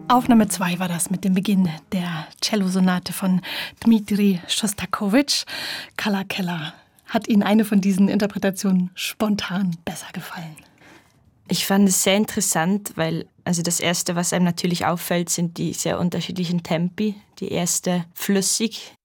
Aufnahme 2 war das mit dem Beginn der Cellosonate von Dmitri Schostakowitsch. Carla Keller, hat Ihnen eine von diesen Interpretationen spontan besser gefallen? Ich fand es sehr interessant, weil das Erste, was einem natürlich auffällt, sind die sehr unterschiedlichen Tempi. Die erste flüssig,